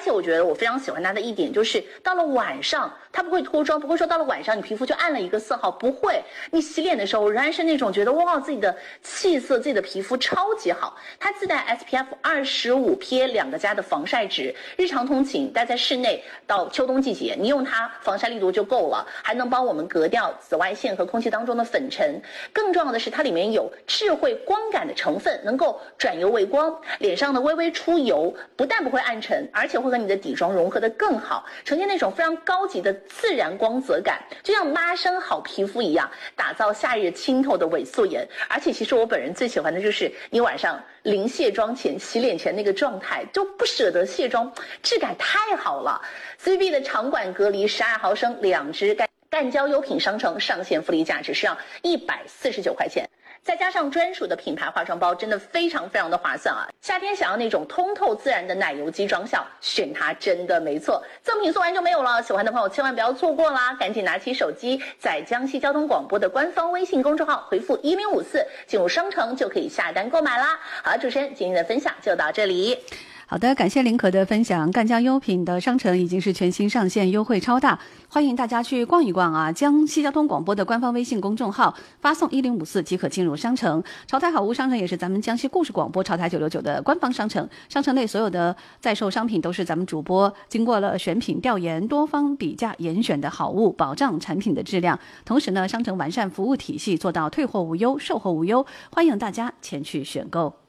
且我觉得我非常喜欢它的一点就是到了晚上它不会脱妆，不会说到了晚上你皮肤就暗了一个色号，不会，你洗脸的时候仍然是那种觉得哇自己的气色自己的皮肤超级好。它自带 SPF25 PA2+的防晒值，日常通勤待在室内到秋冬季节你用它防晒力度就够了，还能帮我们隔掉紫外线和空气当中的粉尘。更重要的是它里面有智慧光感的成分，能够转油为光，脸上的微微出油不但不会暗沉，而且会和你的底妆融合得更好，呈现那种非常高级的自然光泽感，就像妈生好皮肤一样，打造夏日清透的伪素颜。而且其实我本人最喜欢的就是你晚上临卸妆前洗脸前那个状态，就不舍得卸妆，质感太好了。CVB 的长管隔离12毫升2支干胶优品商城上线福利价只需要149块钱，再加上专属的品牌化妆包，真的非常非常的划算啊！夏天想要那种通透自然的奶油肌妆效，选它真的没错。赠品送完就没有了，喜欢的朋友千万不要错过啦！赶紧拿起手机，在江西交通广播的官方微信公众号回复1054，进入商城就可以下单购买啦。好了，主持人今天的分享就到这里。 好的，感谢林可的分享。赣江优品的商城已经是全新上线，优惠超大，欢迎大家去逛一逛啊！江西交通广播的官方微信公众号发送1054即可进入商城。潮台好物商城也是咱们江西故事广播潮台969的官方商城，商城内所有的在售商品都是咱们主播经过了选品调研、多方比价严选的好物，保障产品的质量。同时呢，商城完善服务体系，做到退货无忧、售后无忧，欢迎大家前去选购。